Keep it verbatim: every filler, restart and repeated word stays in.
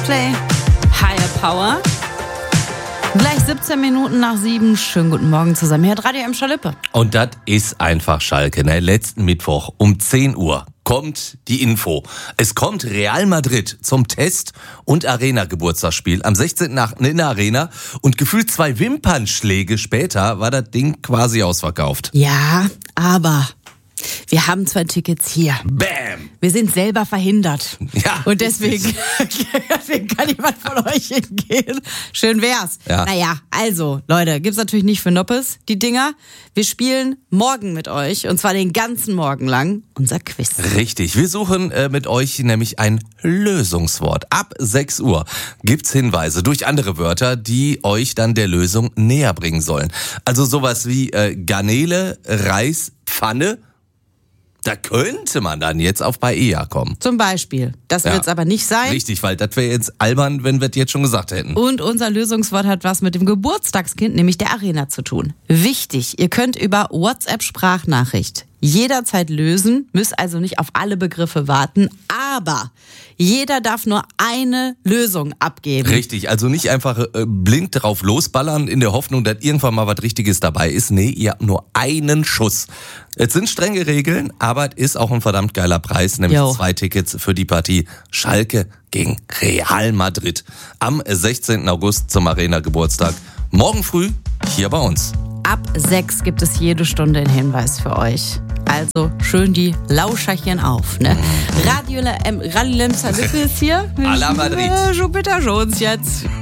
Coldplay, Higher Power. Gleich siebzehn Minuten nach sieben. Schönen guten Morgen zusammen. Hier hat Radio Emscher Lippe. Und das ist einfach Schalke. Ne? Letzten Mittwoch um zehn Uhr kommt die Info. Es kommt Real Madrid zum Test- und Arena-Geburtstagsspiel am sechzehnten achten in der Arena. Und gefühlt zwei Wimpernschläge später war das Ding quasi ausverkauft. Ja, aber wir haben zwei Tickets hier. Bam! Wir sind selber verhindert. Ja. Und deswegen, deswegen kann jemand von euch hingehen. Schön wär's. Ja. Naja, also, Leute, gibt's natürlich nicht für Noppes, die Dinger. Wir spielen morgen mit euch, und zwar den ganzen Morgen lang, unser Quiz. Richtig, wir suchen äh, mit euch nämlich ein Lösungswort. Ab sechs Uhr gibt's Hinweise durch andere Wörter, die euch dann der Lösung näher bringen sollen. Also sowas wie äh, Garnele, Reis, Pfanne. Da könnte man dann jetzt auf Paella kommen. Zum Beispiel. Das Ja. wird's aber nicht sein. Richtig, weil das wäre jetzt albern, wenn wir das jetzt schon gesagt hätten. Und unser Lösungswort hat was mit dem Geburtstagskind, nämlich der Arena, zu tun. Wichtig, ihr könnt über WhatsApp-Sprachnachricht jederzeit lösen, müsst also nicht auf alle Begriffe warten, aber jeder darf nur eine Lösung abgeben. Richtig, also nicht einfach äh, blind drauf losballern in der Hoffnung, dass irgendwann mal was Richtiges dabei ist. Nee, ihr habt nur einen Schuss. Es sind strenge Regeln, aber es ist auch ein verdammt geiler Preis, nämlich Jo. zwei Tickets für die Partie Schalke gegen Real Madrid am sechzehnten August zum Arena-Geburtstag. Morgen früh hier bei uns. Ab sechs gibt es jede Stunde einen Hinweis für euch. Also schön die Lauscherchen auf, ne? Radio La- ähm, Radio Lemser Lippe ist hier. À la Madrid. Äh, Jupiter Jones jetzt.